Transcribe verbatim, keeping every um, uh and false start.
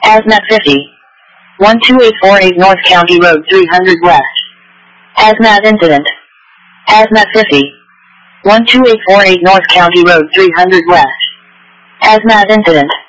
Hazmat fifty. one two eight four eight North County Road three hundred West. Hazmat incident. Hazmat fifty. one two eight four eight North County Road three hundred West. Hazmat incident.